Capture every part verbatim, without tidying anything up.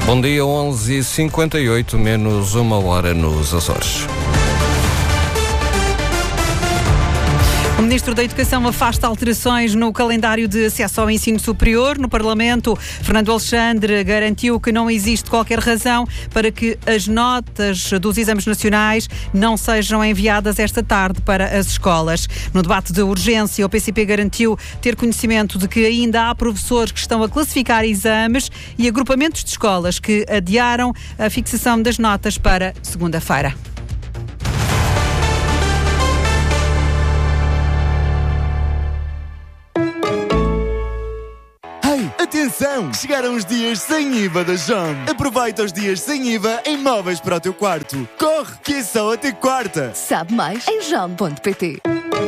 Bom dia, onze e cinquenta e oito, menos uma hora nos Açores. O Ministro da Educação afasta alterações no calendário de acesso ao ensino superior. No Parlamento, Fernando Alexandre garantiu que não existe qualquer razão para que as notas dos exames nacionais não sejam enviadas esta tarde para as escolas. No debate de urgência, o P C P garantiu ter conhecimento de que ainda há professores que estão a classificar exames e agrupamentos de escolas que adiaram a fixação das notas para segunda-feira. Atenção! Chegaram os dias sem I V A da Jom. Aproveita os dias sem I V A em móveis para o teu quarto. Corre, que é só até quarta. Sabe mais em jom ponto pt.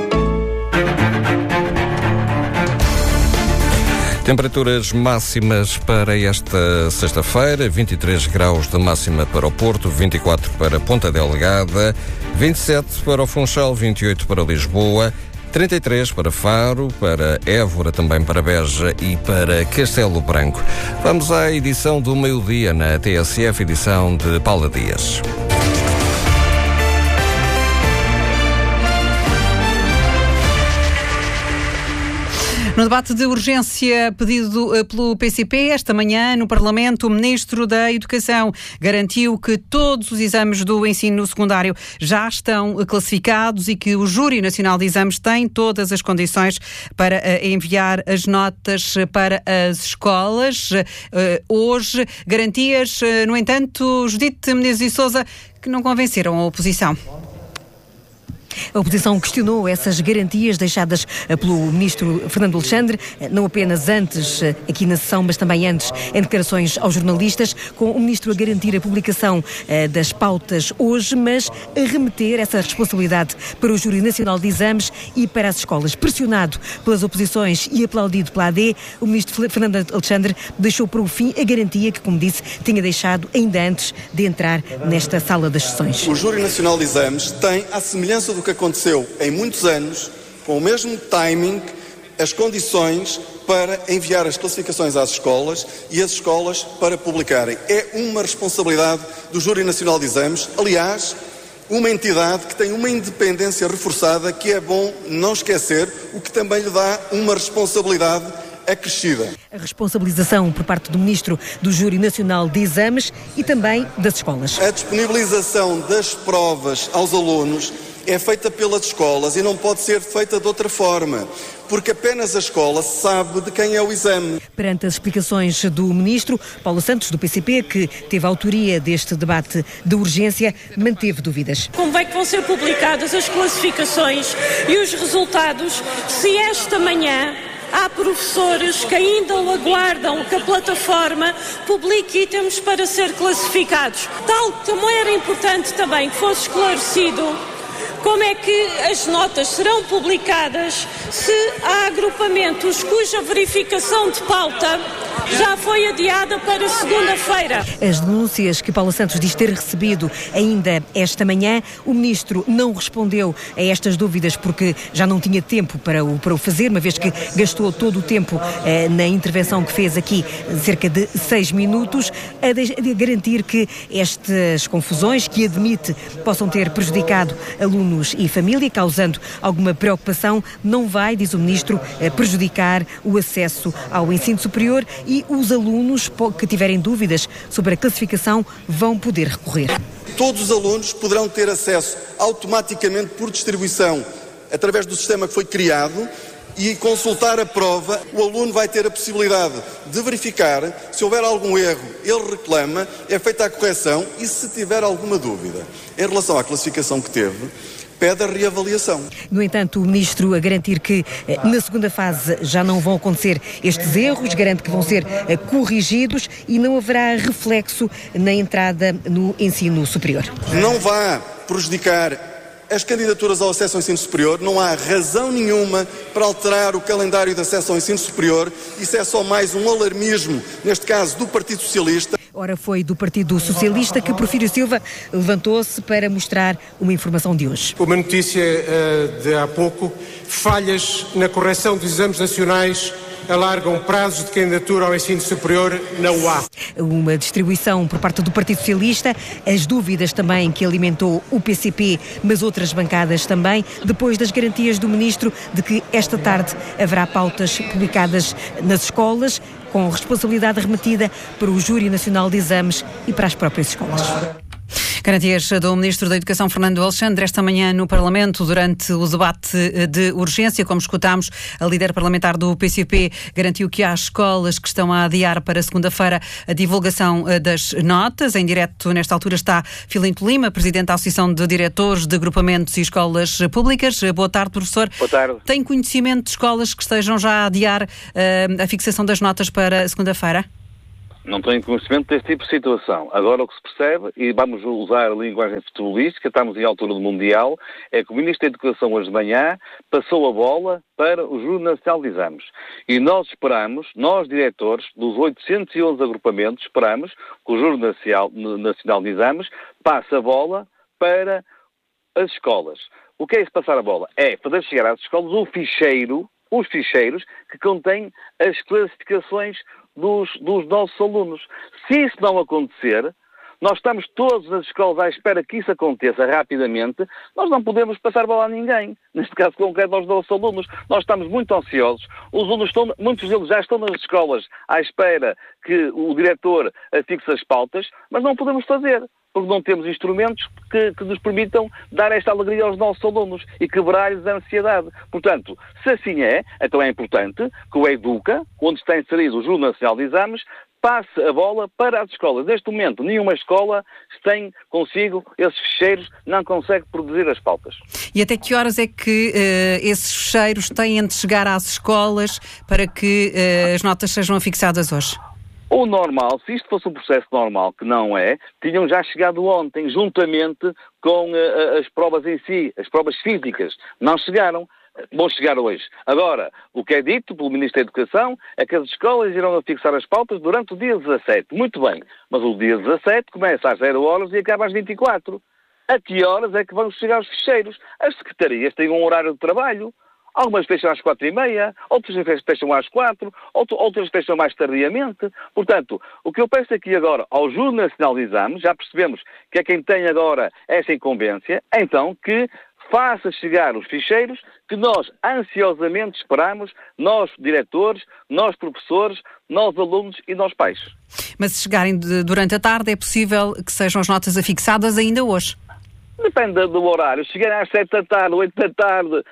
Temperaturas máximas para esta sexta-feira: vinte e três graus de máxima para o Porto, vinte e quatro para Ponta Delgada, vinte e sete para o Funchal, vinte e oito para Lisboa, trinta e três para Faro, para Évora, também para Beja e para Castelo Branco. Vamos à edição do meio-dia na T S F, edição de Paula Dias. No debate de urgência pedido pelo P C P, esta manhã no Parlamento, o Ministro da Educação garantiu que todos os exames do ensino secundário já estão classificados e que o Júri Nacional de Exames tem todas as condições para enviar as notas para as escolas. Hoje, garantias, no entanto, Judite Menezes e Sousa, que não convenceram a oposição. A oposição questionou essas garantias deixadas pelo Ministro Fernando Alexandre, não apenas antes, aqui na sessão, mas também antes, em declarações aos jornalistas, com o Ministro a garantir a publicação das pautas hoje, mas a remeter essa responsabilidade para o Júri Nacional de Exames e para as escolas. Pressionado pelas oposições e aplaudido pela A D, o Ministro Fernando Alexandre deixou para o fim a garantia que, como disse, tinha deixado ainda antes de entrar nesta sala das sessões. O Júri Nacional de Exames tem, à semelhança do que aconteceu em muitos anos, com o mesmo timing, as condições para enviar as classificações às escolas e as escolas para publicarem. É uma responsabilidade do Júri Nacional de Exames, aliás, uma entidade que tem uma independência reforçada, que é bom não esquecer, o que também lhe dá uma responsabilidade acrescida. A responsabilização por parte do Ministro do Júri Nacional de Exames e também das escolas. A disponibilização das provas aos alunos é feita pelas escolas e não pode ser feita de outra forma, porque apenas a escola sabe de quem é o exame. Perante as explicações do Ministro, Paulo Santos, do P C P, que teve a autoria deste debate de urgência, manteve dúvidas. Como é que vão ser publicadas as classificações e os resultados se esta manhã há professores que ainda aguardam que a plataforma publique itens para ser classificados? Tal como era importante também que fosse esclarecido como é que as notas serão publicadas se há agrupamentos cuja verificação de pauta já foi adiada para segunda-feira. As denúncias que Paulo Santos diz ter recebido ainda esta manhã, o Ministro não respondeu a estas dúvidas porque já não tinha tempo para o, para o fazer, uma vez que gastou todo o tempo eh, na intervenção que fez aqui, cerca de seis minutos, a, de, a garantir que estas confusões, que admite possam ter prejudicado alunos e família, causando alguma preocupação, não vai, diz o Ministro, eh, prejudicar o acesso ao ensino superior e os alunos que tiverem dúvidas sobre a classificação vão poder recorrer. Todos os alunos poderão ter acesso automaticamente por distribuição através do sistema que foi criado e consultar a prova. O aluno vai ter a possibilidade de verificar se houver algum erro, ele reclama, é feita a correção e se tiver alguma dúvida em relação à classificação que teve, pede a reavaliação. No entanto, o Ministro a garantir que eh, na segunda fase já não vão acontecer estes erros, garante que vão ser eh, corrigidos e não haverá reflexo na entrada no ensino superior. Não vai prejudicar as candidaturas ao acesso ao ensino superior, não há razão nenhuma para alterar o calendário de acesso ao ensino superior, isso é só mais um alarmismo, neste caso do Partido Socialista. Ora, foi do Partido Socialista que Porfírio Silva levantou-se para mostrar uma informação de hoje. Uma notícia uh, de há pouco: falhas na correção dos exames nacionais alargam prazos de candidatura ao ensino superior na U A. Uma distribuição por parte do Partido Socialista, as dúvidas também que alimentou o P C P, mas outras bancadas também, depois das garantias do Ministro de que esta tarde haverá pautas publicadas nas escolas, com responsabilidade remetida para o Júri Nacional de Exames e para as próprias escolas. Garantias do Ministro da Educação, Fernando Alexandre, esta manhã no Parlamento, durante o debate de urgência. Como escutámos, a líder parlamentar do P C P garantiu que há escolas que estão a adiar para segunda-feira a divulgação das notas. Em direto, nesta altura, está Filinto Lima, Presidente da Associação de Diretores de Agrupamentos e Escolas Públicas. Boa tarde, professor. Boa tarde. Tem conhecimento de escolas que estejam já a adiar uh, a fixação das notas para segunda-feira? Não tenho conhecimento deste tipo de situação. Agora o que se percebe, e vamos usar a linguagem futebolística, estamos em altura do Mundial, é que o Ministro da Educação hoje de manhã passou a bola para o Júri Nacional de Exames. E nós esperamos, nós diretores dos oitocentos e onze agrupamentos, esperamos que o Júri Nacional de Exames passe a bola para as escolas. O que é isso passar a bola? É fazer chegar às escolas o ficheiro, os ficheiros que contêm as classificações Dos, dos nossos alunos. Se isso não acontecer, nós estamos todos nas escolas à espera que isso aconteça rapidamente, nós não podemos passar bola a ninguém. Neste caso concreto, aos nossos alunos. Nós estamos muito ansiosos. Os alunos estão, muitos deles já estão nas escolas à espera que o diretor fixe as pautas, mas não podemos fazer, porque não temos instrumentos que, que nos permitam dar esta alegria aos nossos alunos e quebrar-lhes a ansiedade. Portanto, se assim é, então é importante que o EDUCA, onde está inserido o Júri Nacional de Exames, passe a bola para as escolas. Neste momento, nenhuma escola tem consigo esses ficheiros, não consegue produzir as pautas. E até que horas é que uh, esses ficheiros têm de chegar às escolas para que uh, as notas sejam afixadas hoje? O normal, se isto fosse um processo normal, que não é, tinham já chegado ontem, juntamente com uh, as provas em si, as provas físicas. Não chegaram. Vão chegar hoje. Agora, o que é dito pelo Ministro da Educação é que as escolas irão fixar as pautas durante o dia dezassete. Muito bem, mas o dia dezassete começa às zero horas e acaba às vinte e quatro. A que horas é que vão chegar os ficheiros? As secretarias têm um horário de trabalho. Algumas fecham às quatro e meia, outras fecham às quatro, outras fecham mais tardiamente. Portanto, o que eu peço aqui agora ao Júri Nacional de Exames, já percebemos que é quem tem agora essa incumbência, então que faça chegar os ficheiros que nós ansiosamente esperamos, nós diretores, nós professores, nós alunos e nós pais. Mas se chegarem de, durante a tarde, é possível que sejam as notas afixadas ainda hoje? Depende do horário. Se chegarem às sete da tarde, oito da tarde,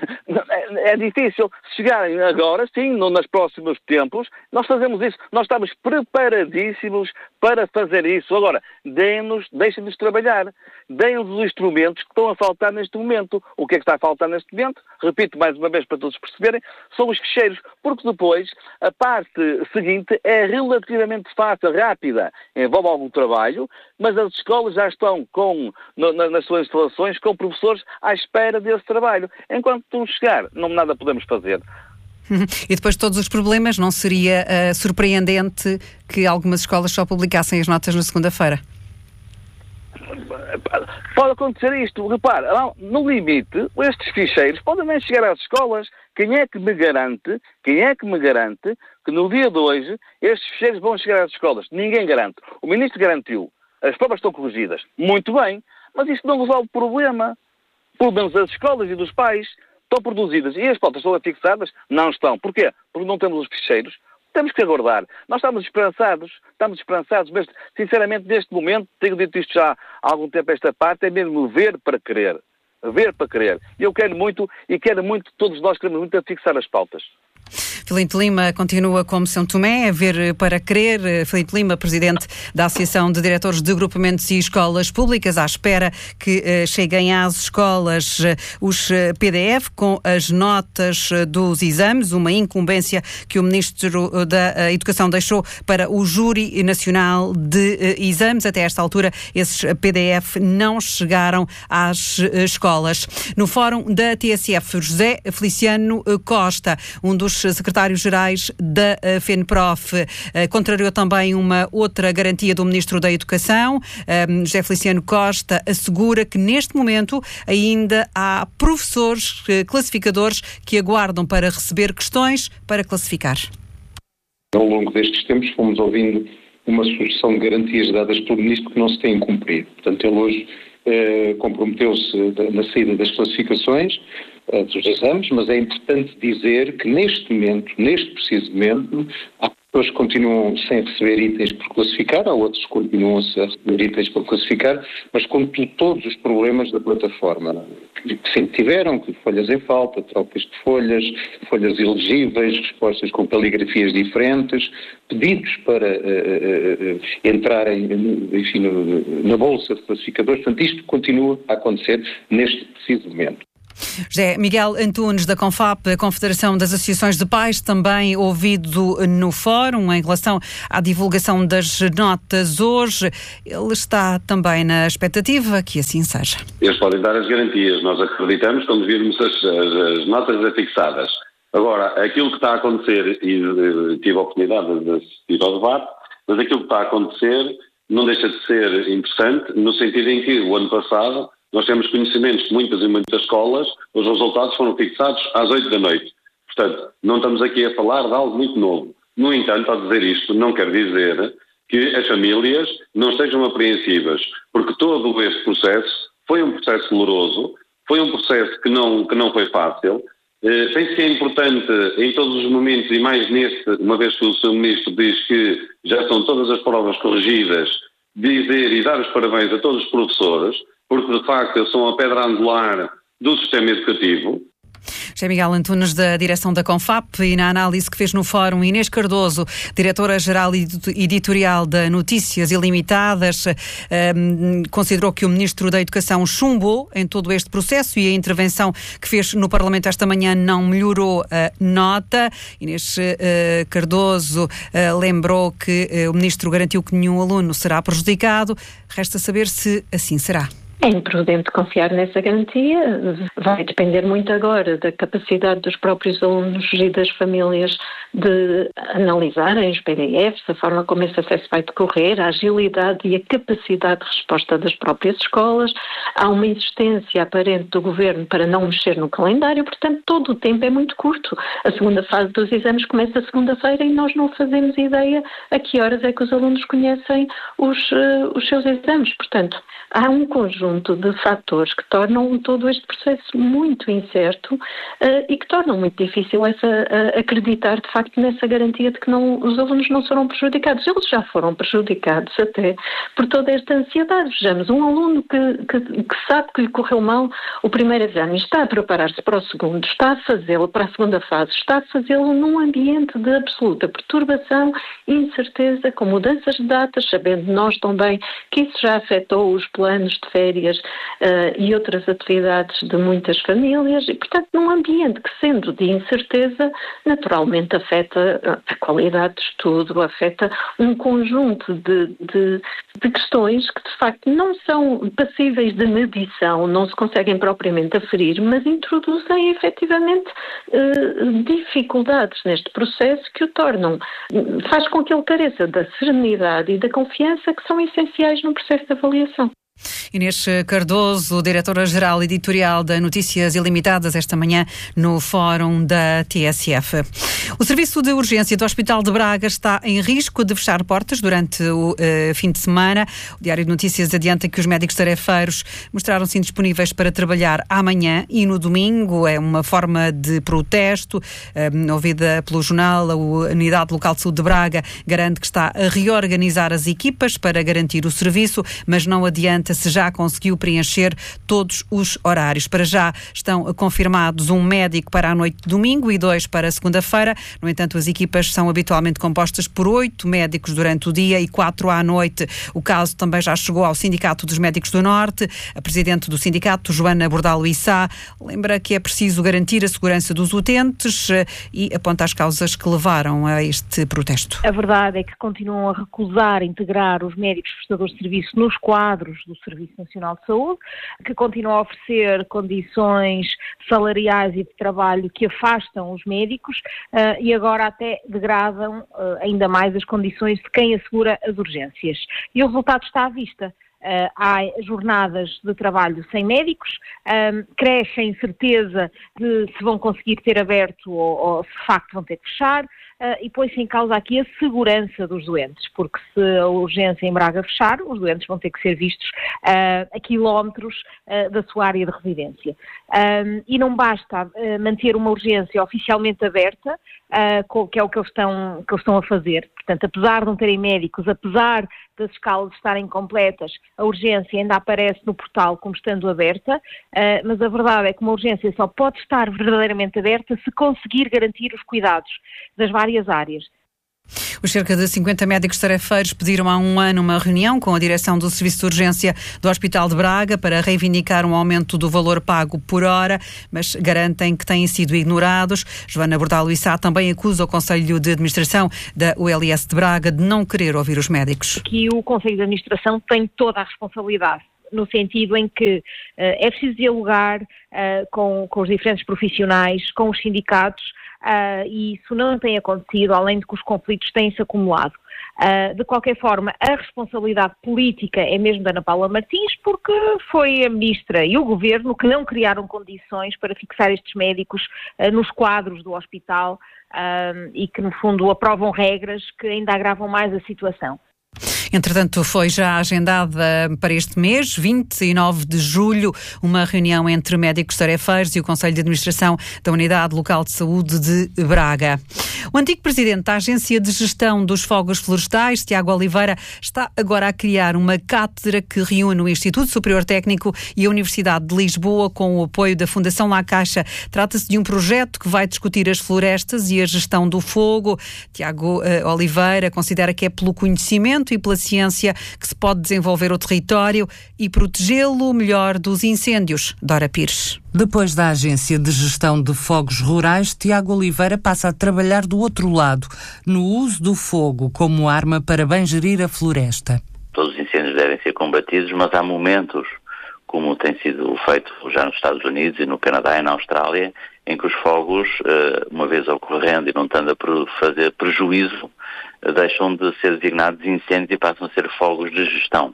é difícil. Se chegarem agora, sim, no, nos próximos tempos, nós fazemos isso. Nós estamos preparadíssimos para fazer isso. Agora, deem-nos, deixem-nos trabalhar. Deem-nos os instrumentos que estão a faltar neste momento. O que é que está a faltar neste momento? Repito mais uma vez para todos perceberem, são os ficheiros. Porque depois, a parte seguinte é relativamente fácil, rápida. Envolve algum trabalho, mas as escolas já estão com... No, na, nas suas instalações, com professores à espera desse trabalho. Enquanto não chegar, não nada podemos fazer. E depois de todos os problemas, não seria uh, surpreendente que algumas escolas só publicassem as notas na segunda-feira? Pode acontecer isto. Repare, no limite, estes ficheiros podem nem chegar às escolas. Quem é que me garante, quem é que me garante que no dia de hoje estes ficheiros vão chegar às escolas? Ninguém garante. O Ministro garantiu. As provas estão corrigidas. Muito bem. Mas isso não resolve o problema. Pelo menos as escolas e dos pais estão produzidas. E as pautas estão afixadas? Não estão. Porquê? Porque não temos os ficheiros. Temos que aguardar. Nós estamos esperançados. Estamos esperançados. Mas, sinceramente, neste momento, tenho dito isto já há algum tempo esta parte, é mesmo ver para querer. Ver para querer. E eu quero muito, e quero muito, todos nós queremos muito afixar as pautas. Filinto Lima continua como São Tomé, a ver para crer. Filinto Lima, Presidente da Associação de Diretores de Agrupamentos e Escolas Públicas, à espera que uh, cheguem às escolas uh, os uh, P D F com as notas uh, dos exames, uma incumbência que o Ministro da uh, Educação deixou para o Júri Nacional de uh, Exames. Até esta altura, esses P D F não chegaram às uh, escolas. No fórum da T S F, José Feliciano Costa, um dos secretários secretários-gerais da FENPROF. Contrariou também uma outra garantia do Ministro da Educação. José Feliciano Costa assegura que neste momento ainda há professores classificadores que aguardam para receber questões para classificar. Ao longo destes tempos fomos ouvindo uma sucessão de garantias dadas pelo Ministro que não se têm cumprido. Portanto, ele hoje eh, comprometeu-se na saída das classificações eh, dos exames, mas é importante dizer que neste momento, neste preciso momento, há pessoas que continuam sem receber itens por classificar, há outros que continuam-se a receber itens por classificar, mas com todos os problemas da plataforma que sempre tiveram, que folhas em falta, trocas de folhas, folhas ilegíveis, respostas com caligrafias diferentes, pedidos para uh, uh, entrarem enfim, na bolsa de classificadores. Portanto, isto continua a acontecer neste preciso momento. José Miguel Antunes, da CONFAP, a Confederação das Associações de Pais, também ouvido no fórum em relação à divulgação das notas hoje. Ele está também na expectativa que assim seja. Eles podem dar as garantias, nós acreditamos quando virmos as, as, as notas afixadas. Agora, aquilo que está a acontecer, e tive a oportunidade de assistir ao debate, mas aquilo que está a acontecer não deixa de ser interessante, no sentido em que o ano passado nós temos conhecimentos de muitas e muitas escolas, os resultados foram fixados às oito da noite. Portanto, não estamos aqui a falar de algo muito novo. No entanto, ao dizer isto, não quer dizer que as famílias não estejam apreensivas, porque todo este processo foi um processo doloroso, foi um processo que não, que não foi fácil. Eh, penso que é importante em todos os momentos, e mais neste, uma vez que o seu Ministro diz que já estão todas as provas corrigidas, dizer e dar os parabéns a todos os professores, porque de facto são a pedra angular do sistema educativo. José Miguel Antunes, da direção da CONFAP, e na análise que fez no fórum, Inês Cardoso, diretora-geral editorial da Notícias Ilimitadas, um, considerou que o Ministro da Educação chumbou em todo este processo e a intervenção que fez no Parlamento esta manhã não melhorou a nota. Inês uh, Cardoso uh, lembrou que uh, o Ministro garantiu que nenhum aluno será prejudicado. Resta saber se assim será. É imprudente confiar nessa garantia, vai depender muito agora da capacidade dos próprios alunos e das famílias de analisarem os P D Fs, a forma como esse acesso vai decorrer, a agilidade e a capacidade de resposta das próprias escolas. Há uma insistência aparente do Governo para não mexer no calendário, portanto todo o tempo é muito curto. A segunda fase dos exames começa segunda-feira e nós não fazemos ideia a que horas é que os alunos conhecem os, uh, os seus exames. Portanto, há um conjunto de fatores que tornam todo este processo muito incerto uh, e que tornam muito difícil essa, uh, acreditar de facto nessa garantia de que não, os alunos não serão prejudicados. Eles já foram prejudicados até por toda esta ansiedade. Vejamos, um aluno que, que, que sabe que lhe correu mal o primeiro exame, está a preparar-se para o segundo, está a fazê-lo para a segunda fase, está a fazê-lo num ambiente de absoluta perturbação e incerteza, com mudanças de datas, sabendo nós também que isso já afetou os planos de férias uh, e outras atividades de muitas famílias e, portanto, num ambiente que, sendo de incerteza, naturalmente afeta a qualidade de estudo, afeta um conjunto de, de, de questões que, de facto, não são passíveis de medição, não se conseguem propriamente aferir, mas introduzem, efetivamente, uh, dificuldades neste processo que o tornam, faz com que ele careça da serenidade e da confiança que são essenciais no processo de avaliação. Inês Cardoso, diretora-geral editorial da Notícias Ilimitadas, esta manhã no fórum da T S F. O Serviço de Urgência do Hospital de Braga está em risco de fechar portas durante o uh, fim de semana. O Diário de Notícias adianta que os médicos tarefeiros mostraram-se indisponíveis para trabalhar amanhã e no domingo. É uma forma de protesto. Uh, ouvida pelo jornal, a Unidade Local de Saúde de Braga garante que está a reorganizar as equipas para garantir o serviço, mas não adianta se já conseguiu preencher todos os horários. Para já estão confirmados um médico para a noite de domingo e dois para a segunda-feira. No entanto, as equipas são habitualmente compostas por oito médicos durante o dia e quatro à noite. O caso também já chegou ao Sindicato dos Médicos do Norte. A presidente do sindicato, Joana Bordalo Issá, lembra que é preciso garantir a segurança dos utentes e aponta as causas que levaram a este protesto. A verdade é que continuam a recusar integrar os médicos prestadores de serviço nos quadros do Serviço Serviço Nacional de Saúde, que continua a oferecer condições salariais e de trabalho que afastam os médicos uh, e agora até degradam uh, ainda mais as condições de quem assegura as urgências. E o resultado está à vista. Uh, há jornadas de trabalho sem médicos, um, cresce a incerteza de se vão conseguir ter aberto ou, ou se de facto vão ter que fechar, uh, e põe-se em causa aqui a segurança dos doentes, porque se a urgência em Braga fechar, os doentes vão ter que ser vistos uh, a quilómetros uh, da sua área de residência. Um, e não basta uh, manter uma urgência oficialmente aberta, uh, que é o que eles, estão, que eles estão a fazer. Portanto, apesar de não terem médicos, apesar das escalas estarem completas, a urgência ainda aparece no portal como estando aberta, uh, mas a verdade é que uma urgência só pode estar verdadeiramente aberta se conseguir garantir os cuidados das várias áreas. Os cerca de cinquenta médicos tarefeiros pediram há um ano uma reunião com a direção do Serviço de Urgência do Hospital de Braga para reivindicar um aumento do valor pago por hora, mas garantem que têm sido ignorados. Joana Bordalo Issá também acusa o Conselho de Administração da U L S de Braga de não querer ouvir os médicos. Aqui o Conselho de Administração tem toda a responsabilidade, no sentido em que uh, é preciso dialogar uh, com, com os diferentes profissionais, com os sindicatos, Uh, e isso não tem acontecido, além de que os conflitos têm-se acumulado. Uh, de qualquer forma, a responsabilidade política é mesmo da Ana Paula Martins, porque foi a Ministra e o Governo que não criaram condições para fixar estes médicos uh, nos quadros do hospital uh, e que, no fundo, aprovam regras que ainda agravam mais a situação. Entretanto, foi já agendada para este mês, vinte e nove de julho, uma reunião entre médicos tarefeiros e o Conselho de Administração da Unidade Local de Saúde de Braga. O antigo presidente da Agência de Gestão dos Fogos Florestais, Tiago Oliveira, está agora a criar uma cátedra que reúne o Instituto Superior Técnico e a Universidade de Lisboa com o apoio da Fundação La Caixa. Trata-se de um projeto que vai discutir as florestas e a gestão do fogo. Tiago uh, Oliveira considera que é pelo conhecimento e pela ciência que se pode desenvolver o território e protegê-lo melhor dos incêndios. Dora Pires. Depois da Agência de Gestão de Fogos Rurais, Tiago Oliveira passa a trabalhar do outro lado, no uso do fogo como arma para bem gerir a floresta. Todos os incêndios devem ser combatidos, mas há momentos, como tem sido feito já nos Estados Unidos e no Canadá e na Austrália, em que os fogos, uma vez ocorrendo e não estando a fazer prejuízo, deixam de ser designados incêndios e passam a ser fogos de gestão.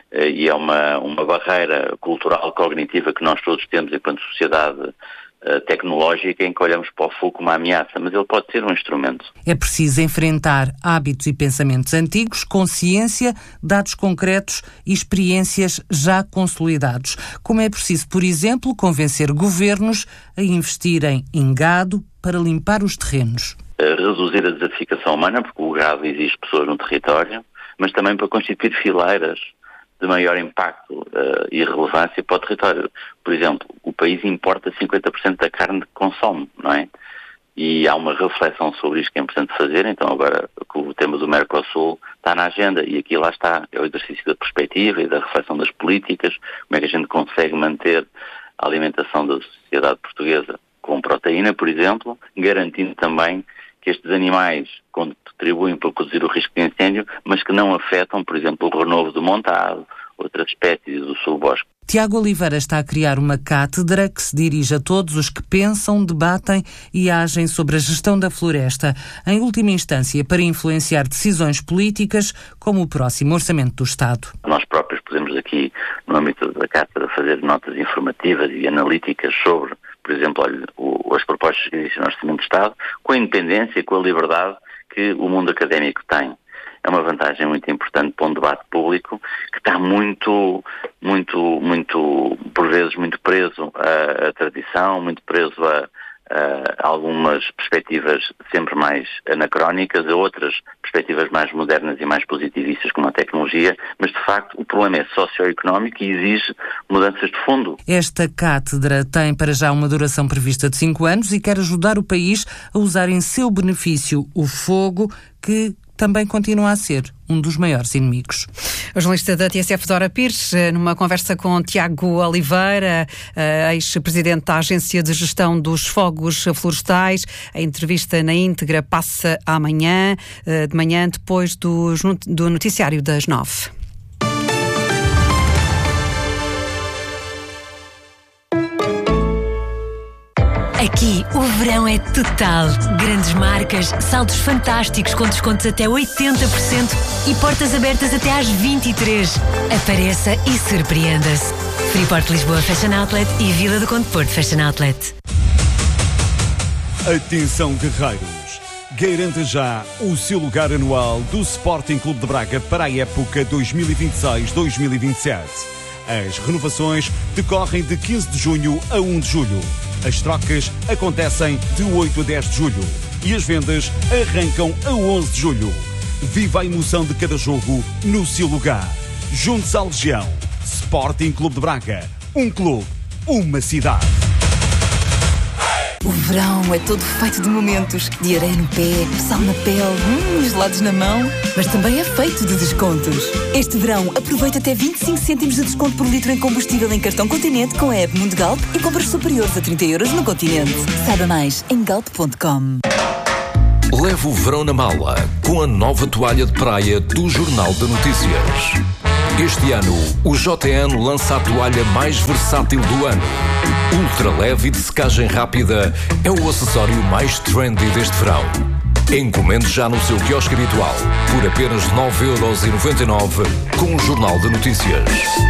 E é uma, uma barreira cultural, cognitiva que nós todos temos enquanto sociedade tecnológica, em que olhamos para o fogo como uma ameaça, mas ele pode ser um instrumento. É preciso enfrentar hábitos e pensamentos antigos com ciência, dados concretos e experiências já consolidados. Como é preciso, por exemplo, convencer governos a investirem em gado para limpar os terrenos. Reduzir a desertificação humana, porque o gado exige pessoas no território, mas também para constituir fileiras de maior impacto uh, e relevância para o território. Por exemplo, o país importa cinquenta por cento da carne que consome, não é? E há uma reflexão sobre isto que é importante fazer. Então agora que o tema do Mercosul está na agenda e aqui lá está, é o exercício da perspectiva e da reflexão das políticas, como é que a gente consegue manter a alimentação da sociedade portuguesa com proteína, por exemplo, garantindo também que estes animais contribuem para reduzir o risco de incêndio, mas que não afetam, por exemplo, o renovo do montado, outras espécies do sul-bosque. Tiago Oliveira está a criar uma cátedra que se dirige a todos os que pensam, debatem e agem sobre a gestão da floresta, em última instância para influenciar decisões políticas como o próximo Orçamento do Estado. Nós próprios podemos aqui, no âmbito da cátedra, fazer notas informativas e analíticas sobre, por exemplo, olha, o, as propostas que existem no Orçamento do Estado, com a independência e com a liberdade que o mundo académico tem. É uma vantagem muito importante para um debate público que está muito, muito, muito, por vezes, muito preso à, à tradição, muito preso a, a algumas perspectivas sempre mais anacrónicas, a outras perspectivas mais modernas e mais positivistas, como a tecnologia, mas, de facto, o problema é socioeconómico e exige mudanças de fundo. Esta cátedra tem para já uma duração prevista de cinco anos e quer ajudar o país a usar em seu benefício o fogo, que também continua a ser um dos maiores inimigos. A jornalista da T S F, Dora Pires, numa conversa com Tiago Oliveira, ex-presidente da Agência de Gestão dos Fogos Florestais. A entrevista na íntegra passa amanhã, de manhã, depois do, do noticiário das nove. Aqui, o verão é total. Grandes marcas, saldos fantásticos com descontos até oitenta por cento e portas abertas até às vinte e três. Apareça e surpreenda-se. Freeport Lisboa Fashion Outlet e Vila do Conde Porto Fashion Outlet. Atenção, guerreiros. Garanta já o seu lugar anual do Sporting Clube de Braga para a época dois mil e vinte e seis dois mil e vinte e sete. As renovações decorrem de quinze de junho a um de julho. As trocas acontecem de oito a dez de julho. E as vendas arrancam a onze de julho. Viva a emoção de cada jogo no seu lugar. Junte-se à Legião. Sporting Clube de Braga. Um clube, uma cidade. O verão é todo feito de momentos, de areia no pé, sal na pele, hum, gelados na mão, mas também é feito de descontos. Este verão, aproveita até vinte e cinco cêntimos de desconto por litro em combustível em cartão Continente com a app Mundo Galp e compras superiores a trinta euros no Continente. Saiba mais em galp ponto com. Leve o verão na mala com a nova toalha de praia do Jornal de Notícias. Este ano, o J N lança a toalha mais versátil do ano. Ultra leve e de secagem rápida é o acessório mais trendy deste verão. Encomende já no seu quiosque habitual por apenas nove euros e noventa e nove com o Jornal de Notícias.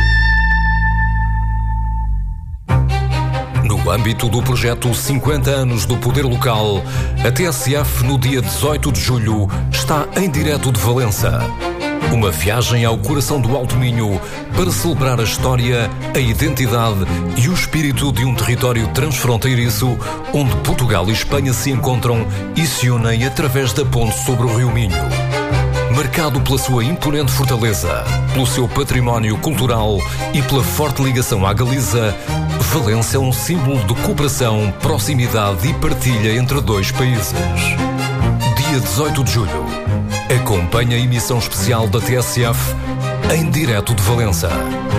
No âmbito do projeto cinquenta anos do Poder Local, a T S F no dia dezoito de julho está em direto de Valença. Uma viagem ao coração do Alto Minho para celebrar a história, a identidade e o espírito de um território transfronteiriço onde Portugal e Espanha se encontram e se unem através da ponte sobre o Rio Minho. Marcado pela sua imponente fortaleza, pelo seu património cultural e pela forte ligação à Galiza, Valença é um símbolo de cooperação, proximidade e partilha entre dois países. Dia dezoito de julho. Acompanhe a emissão especial da T S F em direto de Valença.